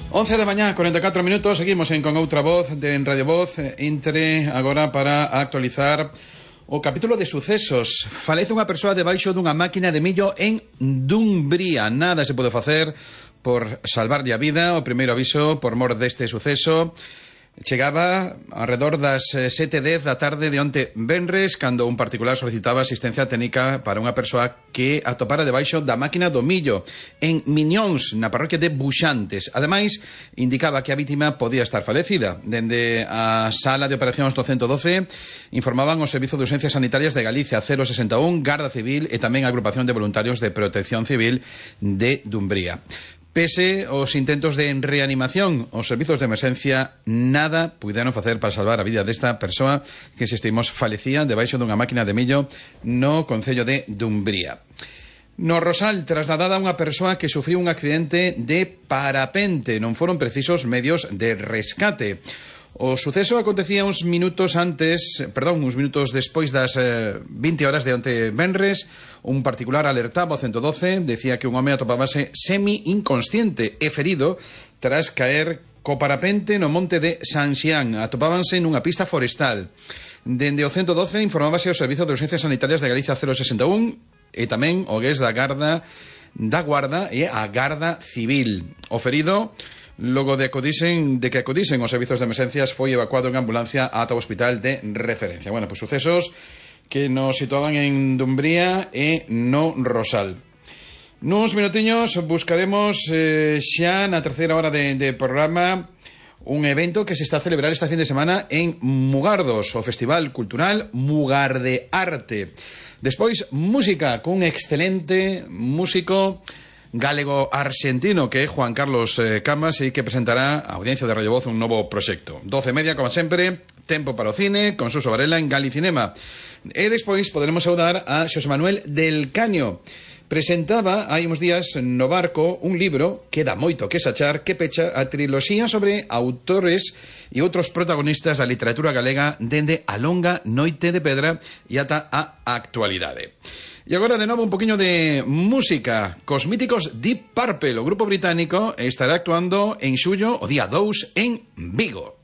11 da mañá, 44 minutos. Seguimos Con Outra Voz en Radio Voz. Entre agora para actualizar o capítulo de sucesos. Falece unha persoa debaixo dunha máquina de millo en Dumbría. Nada se pode facer por salvarlle a vida. O primeiro aviso por mor deste suceso chegaba alrededor das 7:10 da tarde de onte venres, cando un particular solicitaba asistencia técnica para unha persoa que atopara debaixo da máquina do millo en Miñóns, na parroquia de Buxantes. Ademais, indicaba que a vítima podía estar falecida. Dende a sala de operacións do 112 informaban o Servizo de Urxencias Sanitarias de Galicia 061, Garda Civil e tamén a Agrupación de Voluntarios de Protección Civil de Dumbría. Pese aos intentos de reanimación, os servizos de emerxencia nada puideron facer para salvar a vida desta persoa que, insistimos, falecía debaixo dunha máquina de millo no concello de Dumbría. No Rosal, trasladada unha persoa que sufriu un accidente de parapente. Non foron precisos medios de rescate. O suceso acontecía uns minutos despois das 20 horas de onte venres. Un particular alertaba ao 112, decía que un home atopábase semi-inconsciente e ferido tras caer co parapente no monte de San Xián. Atopábanse nunha pista forestal. Dende o 112 informábase ao Servizo de Urxencias Sanitarias de Galicia 061 e tamén o GES da Guarda e a Garda Civil. O ferido, logo de que acudisen os servizos de emerxencias, foi evacuado en ambulancia ata o hospital de referencia. Bueno, pois sucesos que nos situaban en Dumbría e no Rosal. Nuns minutiños buscaremos xa na terceira hora de programa un evento que se está a celebrar esta fin de semana en Mugardos, o Festival Cultural Mugardearte. Despois, música cun excelente músico galego-argentino que é Juan Carlos Camas e que presentará a audiencia de Radio Voz un novo proxecto. 12:30, como sempre, tempo para o cine con Suso Varela en Galicinema. E despois poderemos saudar a Xosé Manuel del Caño. Presentaba hai uns días no Barco un libro que dá moito que sachar, que pecha a triloxía sobre autores e outros protagonistas da literatura galega dende a longa noite de pedra e ata a actualidade. E agora de novo un poquinho de música. Cos míticos Deep Purple, o grupo británico, estará actuando en xullo o día 2 en Vigo.